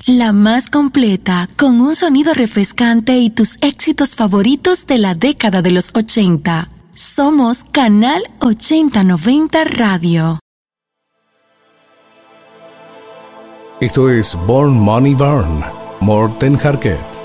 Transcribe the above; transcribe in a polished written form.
La más completa, con un sonido refrescante y tus éxitos favoritos de la década de los 80. Somos Canal 8090 Radio. Esto es Born Money Burn, Morten Harket.